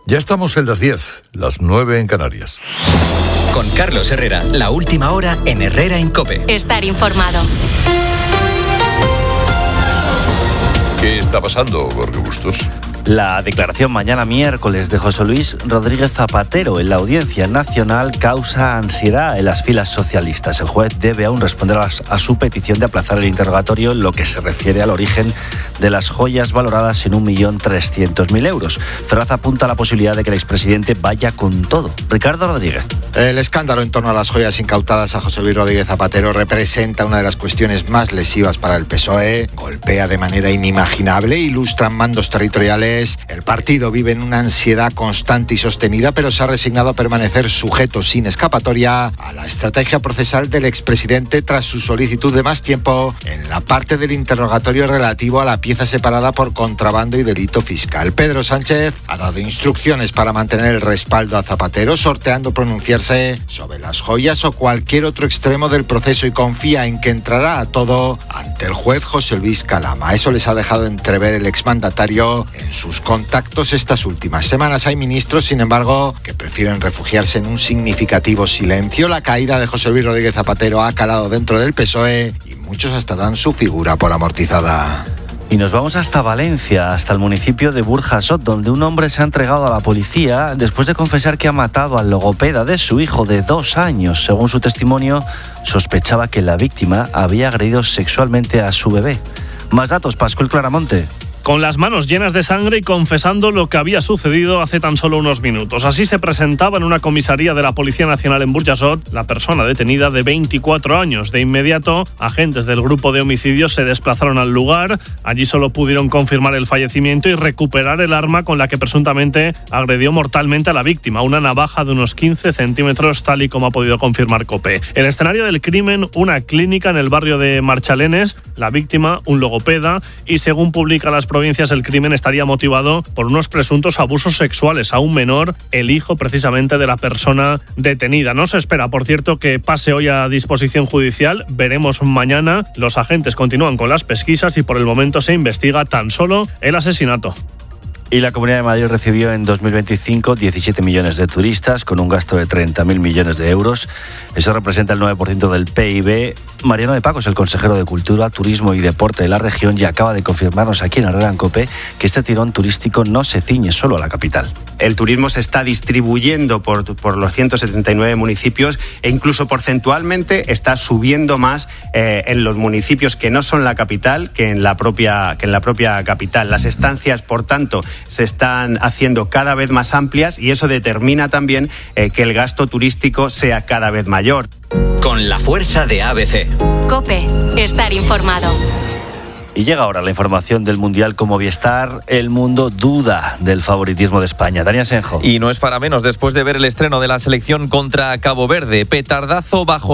Ya estamos en las 10, las 9 en Canarias. Con Carlos Herrera, la última hora en Herrera en COPE. Estar informado. ¿Qué está pasando, Jorge Bustos? La declaración mañana miércoles de José Luis Rodríguez Zapatero en la Audiencia Nacional causa ansiedad en las filas socialistas. El juez debe aún responder a su petición de aplazar el interrogatorio en lo que se refiere al origen de las joyas valoradas en 1.300.000 euros. Ferraz apunta a la posibilidad de que el expresidente vaya con todo. Ricardo Rodríguez. El escándalo en torno a las joyas incautadas a José Luis Rodríguez Zapatero representa una de las cuestiones más lesivas para el PSOE. Golpea de manera inimaginable, ilustran mandos territoriales. El partido vive en una ansiedad constante y sostenida, pero se ha resignado a permanecer sujeto sin escapatoria a la estrategia procesal del expresidente tras su solicitud de más tiempo en la parte del interrogatorio relativo a la pieza separada por contrabando y delito fiscal. Pedro Sánchez ha dado instrucciones para mantener el respaldo a Zapatero, sorteando pronunciarse sobre las joyas o cualquier otro extremo del proceso, y confía en que entrará a todo ante el juez José Luis Calama. Eso les ha dejado entrever el exmandatario en sus contactos estas últimas semanas. Hay ministros, sin embargo, que prefieren refugiarse en un significativo silencio. La caída de José Luis Rodríguez Zapatero ha calado dentro del PSOE y muchos hasta dan su figura por amortizada. Y nos vamos hasta Valencia, hasta el municipio de Burjasot, donde un hombre se ha entregado a la policía después de confesar que ha matado al logopeda de su hijo de 2 años. Según su testimonio, sospechaba que la víctima había agredido sexualmente a su bebé. Más datos, Pascual Claramonte. Con las manos llenas de sangre y confesando lo que había sucedido hace tan solo unos minutos. Así se presentaba en una comisaría de la Policía Nacional en Burjasot la persona detenida de 24 años. De inmediato, agentes del grupo de homicidios se desplazaron al lugar. Allí solo pudieron confirmar el fallecimiento y recuperar el arma con la que presuntamente agredió mortalmente a la víctima, una navaja de unos 15 centímetros, tal y como ha podido confirmar COPE. El escenario del crimen, una clínica en el barrio de Marchalenes, la víctima, un logopeda, y según publica las provincias, el crimen estaría motivado por unos presuntos abusos sexuales a un menor, el hijo precisamente de la persona detenida. No se espera, por cierto, que pase hoy a disposición judicial. Veremos mañana. Los agentes continúan con las pesquisas y por el momento se investiga tan solo el asesinato. Y la Comunidad de Madrid recibió en 2025 17 millones de turistas con un gasto de 30.000 millones de euros. Eso representa el 9% del PIB. Mariano de Paco es el consejero de Cultura, Turismo y Deporte de la región y acaba de confirmarnos aquí en Herrera en COPE que este tirón turístico no se ciñe solo a la capital. El turismo se está distribuyendo por los 179 municipios e incluso porcentualmente está subiendo más en los municipios que no son la capital que en la propia capital. Las estancias, por tanto, se están haciendo cada vez más amplias y eso determina también que el gasto turístico sea cada vez mayor. Con la fuerza de ABC. COPE, estar informado. Y llega ahora la información del Mundial con Movistar. El mundo duda del favoritismo de España. Dani Asenjo. Y no es para menos después de ver el estreno de la selección contra Cabo Verde. Petardazo bajo